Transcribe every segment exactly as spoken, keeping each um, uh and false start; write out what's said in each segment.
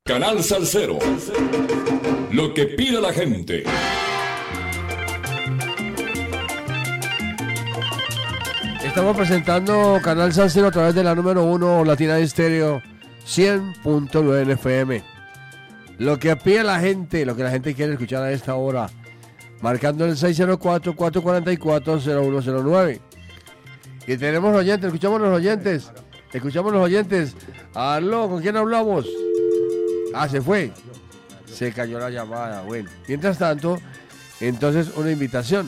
Canal Salsero. Lo que pide la gente. Estamos presentando Canal Salsero a través de la número uno Latina Estéreo cien punto nueve F M. Lo que pide la gente, lo que la gente quiere escuchar a esta hora, marcando el seis cero cuatro, cuatro cuatro cuatro, cero uno cero nueve. Y tenemos oyentes, escuchamos los oyentes, escuchamos los oyentes. Aló, ¿con quién hablamos? Ah, se fue, se cayó la llamada. Bueno, mientras tanto, entonces una invitación.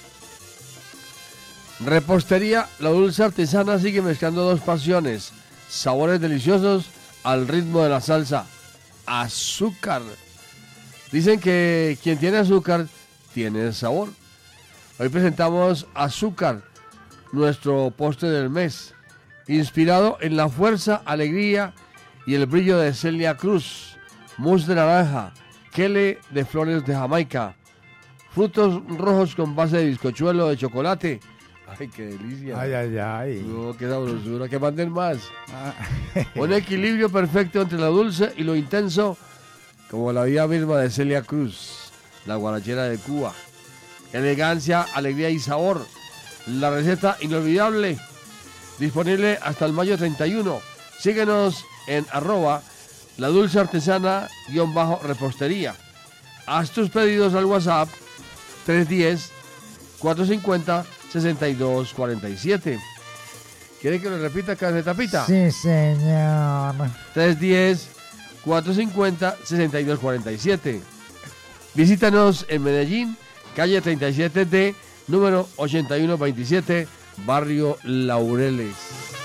Repostería La Dulce Artesana sigue mezclando dos pasiones, sabores deliciosos al ritmo de la salsa. Azúcar. Dicen que quien tiene azúcar tiene sabor. Hoy presentamos Azúcar, nuestro postre del mes, inspirado en la fuerza, alegría y el brillo de Celia Cruz. Mousse de naranja, quele de flores de Jamaica, frutos rojos con base de bizcochuelo de chocolate. Ay, qué delicia. Ay, ay, ay. No, qué sabrosura, que manden más. Ah. Un equilibrio perfecto entre lo dulce y lo intenso, como la vida misma de Celia Cruz, la guarachera de Cuba. Elegancia, alegría y sabor. La receta inolvidable, disponible hasta el mayo treinta y uno. Síguenos en arroba la dulce artesana guión bajo repostería. Haz tus pedidos al WhatsApp tres uno cero, cuatro cinco cero, seis dos cuatro siete. ¿Quiere que lo repita, Tapita? Sí, señor. tres uno cero, cuatro cinco cero, seis dos cuatro siete. Visítanos en Medellín, calle treinta y siete D, número ochenta y uno veintisiete, barrio Laureles.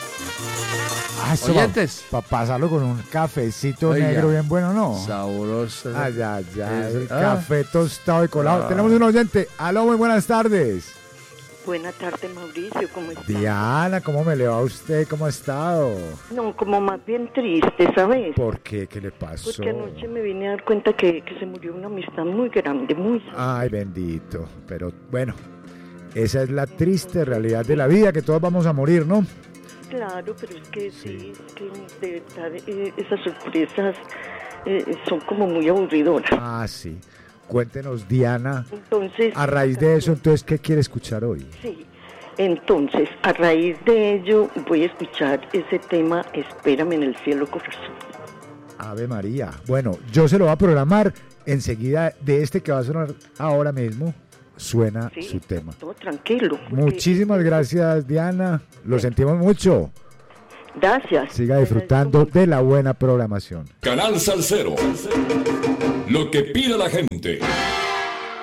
Ah, eso Oyentes. Para pa pasarlo con un cafecito Oiga, negro bien bueno, ¿no? Sabroso. Ay, ay, ay. El Ah. café tostado y colado. Ah. Tenemos un oyente. Aló, muy buenas tardes. Buenas tardes, Mauricio, ¿cómo está? Diana, ¿cómo me le va a usted? ¿Cómo ha estado? No, como más bien triste, ¿sabes? ¿Por qué? ¿Qué le pasó? Porque anoche me vine a dar cuenta que, que se murió una amistad muy grande, muy... Ay, bendito. Pero bueno, esa es la triste realidad de la vida, que todos vamos a morir, ¿no? Claro, pero es que sí, es que de verdad eh, esas sorpresas eh, son como muy aburridoras. Ah, sí. Cuéntenos, Diana, Entonces... a raíz de eso, entonces, ¿qué quiere escuchar hoy? Sí, entonces, a raíz de ello voy a escuchar ese tema, Espérame en el cielo, corazón. Ave María. Bueno, yo se lo voy a programar enseguida de este que va a sonar ahora mismo. Suena Sí, su tema. todo tranquilo. porque- Muchísimas gracias, Diana. Lo sentimos mucho. Gracias. Siga disfrutando de la buena programación. Canal Salsero. Lo que pide la gente.